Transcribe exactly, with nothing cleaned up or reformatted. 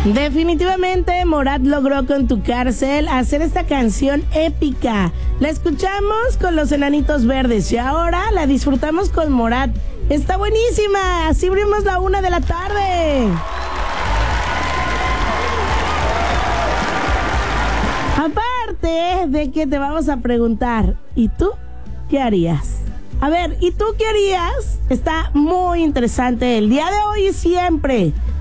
Definitivamente Morat logró con Tu Cárcel hacer esta canción épica. La escuchamos con Los Enanitos Verdes y ahora la disfrutamos con Morat. Está buenísima. Así abrimos la una de la tarde. Aparte de que te vamos a preguntar, ¿y tú qué harías? A ver, ¿y tú qué harías? Está muy interesante el día de hoy y siempre.